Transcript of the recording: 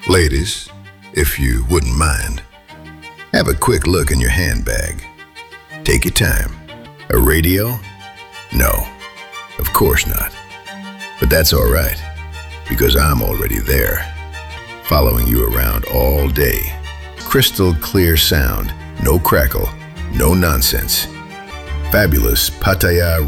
Ladies, if you wouldn't mind, have a quick look in your handbag. Take your time. A radio? No, of course not. But that's all right, because I'm already there, following you around all day. Crystal clear sound, no crackle, no nonsense. Fabulous Pattaya